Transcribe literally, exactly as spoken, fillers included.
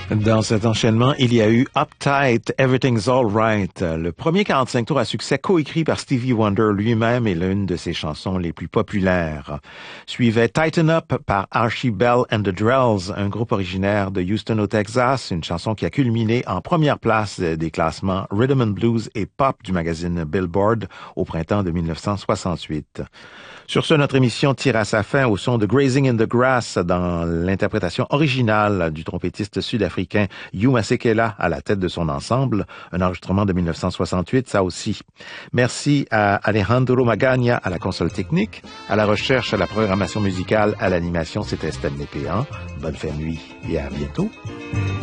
Dans cet enchaînement, il y a eu Uptight, Everything's Alright, le premier quarante-cinq tours à succès coécrit par Stevie Wonder lui-même et l'une de ses chansons les plus populaires. Suivait Tighten Up par Archie Bell and the Drells, un groupe originaire de Houston au Texas, une chanson qui a culminé en première place des classements Rhythm and Blues et Pop du magazine Billboard au printemps de mille neuf cent soixante-huit. Sur ce, notre émission tire à sa fin au son de Grazing in the Grass dans l'interprétation originale du trompettiste sud-africain Hugh Masekela à la tête de son ensemble, un enregistrement de mille neuf cent soixante-huit, ça aussi. Merci à Alejandro Magagna à la console technique, à la recherche, à la programmation musicale, à l'animation, c'était Stanley Péan. Bonne fin de nuit et à bientôt.